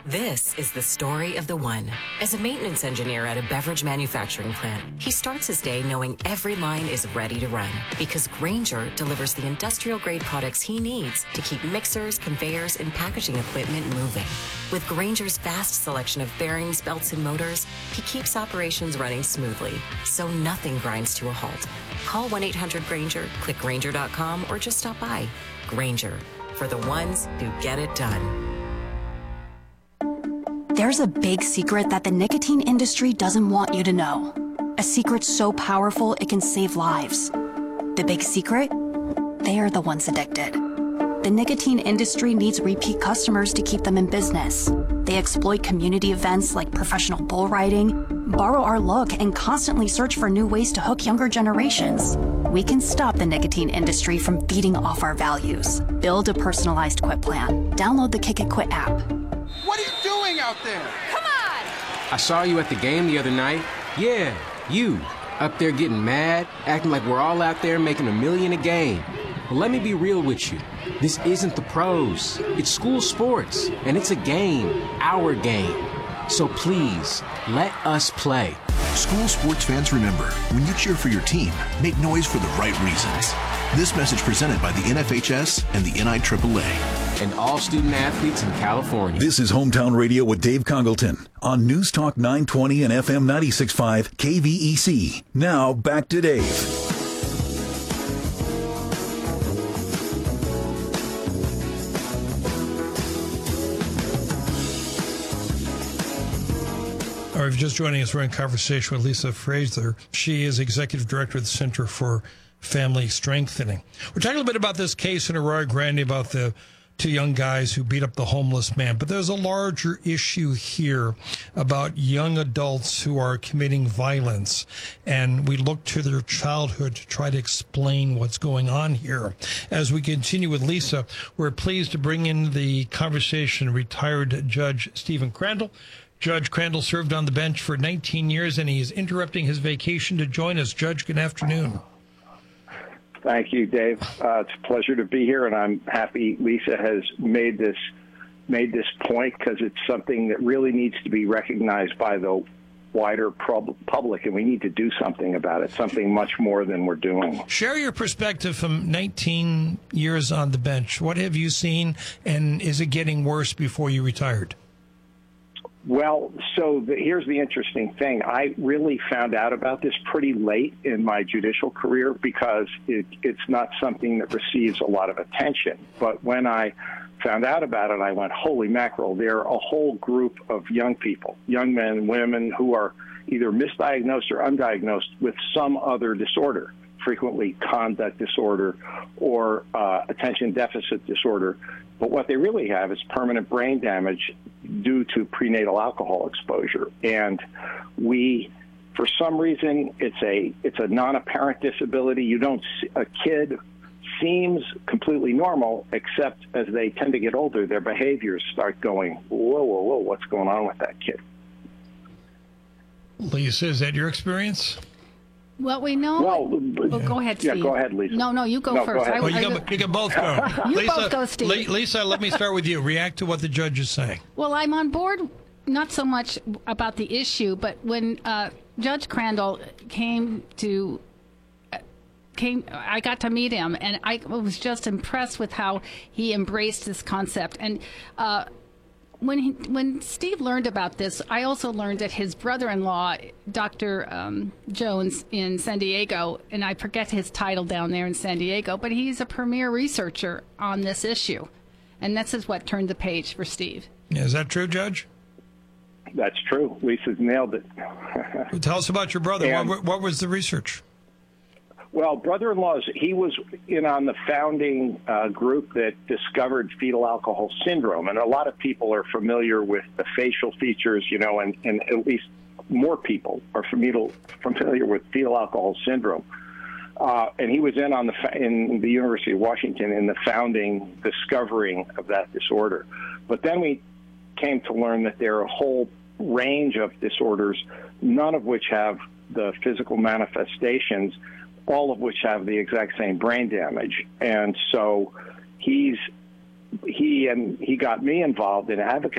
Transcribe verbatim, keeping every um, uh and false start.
This is the story of the one. As a maintenance engineer at a beverage manufacturing plant, he starts his day knowing every line is ready to run because Grainger delivers the industrial-grade products he needs to keep mixers, conveyors, and packaging equipment moving. With Grainger's vast selection of bearings, belts, and motors, he keeps operations running smoothly, so nothing grinds to a halt. Call one eight hundred Grainger, click Grainger dot com, or just stop by. Grainger, for the ones who get it done. There's a big secret that the nicotine industry doesn't want you to know. A secret so powerful it can save lives. The big secret? They are the ones addicted. The nicotine industry needs repeat customers to keep them in business. They exploit community events like professional bull riding, borrow our look, and constantly search for new ways to hook younger generations. We can stop the nicotine industry from feeding off our values. Build a personalized quit plan. Download the Kick It Quit app. What are you doing out there? Come on! I saw you at the game the other night. Yeah, you. Up there getting mad, acting like we're all out there making a million a game. Well, let me be real with you. This isn't the pros. It's school sports, and it's a game, our game. So please, let us play. School sports fans, remember, when you cheer for your team, make noise for the right reasons. This message presented by the N F H S and the N I triple A. And all student athletes in California. This is Hometown Radio with Dave Congleton on News Talk nine twenty and F M ninety-six point five K V E C. Now back to Dave. All right, if you're just joining us, we're in conversation with Lisa Frazier. She is Executive Director of the Center for Family Strengthening. We're talking a little bit about this case in Arroyo Grande about the two young guys who beat up the homeless man. But there's a larger issue here about young adults who are committing violence. And we look to their childhood to try to explain what's going on here. As we continue with Lisa, we're pleased to bring in the conversation retired Judge Stephen Crandall. Judge Crandall served on the bench for nineteen years, and he is interrupting his vacation to join us. Judge, good afternoon. Thank you, Dave. Uh, it's a pleasure to be here, and I'm happy Lisa has made this made this point because it's something that really needs to be recognized by the wider prob- public, and we need to do something about it, something much more than we're doing. Share your perspective from nineteen years on the bench. What have you seen, and is it getting worse before you retired? Well, so the, here's the interesting thing. I really found out about this pretty late in my judicial career because it, it's not something that receives a lot of attention. But when I found out about it, I went, holy mackerel, there are a whole group of young people, young men and women who are either misdiagnosed or undiagnosed with some other disorder, frequently conduct disorder or uh, attention deficit disorder. But what they really have is permanent brain damage due to prenatal alcohol exposure. And we, for some reason, it's a it's a non-apparent disability. You don't see, a kid seems completely normal, except as they tend to get older, their behaviors start going, whoa, whoa, whoa, what's going on with that kid? Lisa, is that your experience? Well, we know. Well, well go ahead, Steve. Yeah, go ahead, Lisa. No, no, you go no, first. Go well, you, got, you can both go. you Lisa, both go, Steve. Lisa, let me start with you. React to what the judge is saying. Well, I'm on board, not so much about the issue, but when uh, Judge Crandall came to, uh, came, I got to meet him, and I was just impressed with how he embraced this concept. And uh, when he, when Steve learned about this, I also learned that his brother-in-law, Doctor Um, Jones in San Diego, and I forget his title down there in San Diego, but he's a premier researcher on this issue. And this is what turned the page for Steve. Yeah, is that true, Judge? That's true. Lisa's nailed it. Tell us about your brother. And, what, what was the research? Well, brother-in-law's, he was in on the founding uh, group that discovered fetal alcohol syndrome. And a lot of people are familiar with the facial features, you know, and, and at least more people are familiar, familiar with fetal alcohol syndrome. Uh, and he was in on the in the University of Washington in the founding discovering of that disorder. But then we came to learn that there are a whole range of disorders, none of which have the physical manifestations, all of which have the exact same brain damage. And so he's he and he got me involved in advocacy